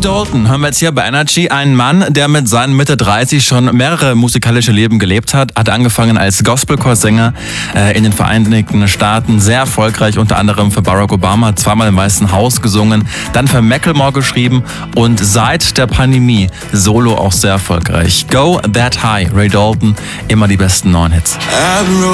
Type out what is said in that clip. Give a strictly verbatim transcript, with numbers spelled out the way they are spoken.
Dalton hören wir jetzt hier bei Energy. Ein Mann, der mit seinen Mitte dreißig schon mehrere musikalische Leben gelebt hat. Hat angefangen als Gospelchorsänger äh, in den Vereinigten Staaten. Sehr erfolgreich, unter anderem für Barack Obama, zweimal im Weißen Haus gesungen. Dann für Macklemore geschrieben und seit der Pandemie solo auch sehr erfolgreich. Go That High, Ray Dalton, immer die besten neuen Hits.